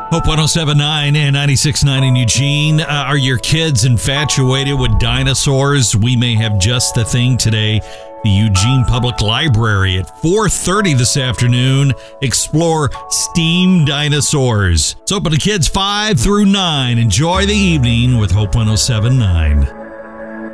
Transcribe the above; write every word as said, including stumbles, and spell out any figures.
Hope one oh seven point nine and ninety-six point nine in Eugene. Uh, are your kids infatuated with dinosaurs? We may have just the thing today. The Eugene Public Library at four thirty this afternoon. Explore steam dinosaurs. It's open to kids five through nine. Enjoy the evening with Hope one oh seven point nine.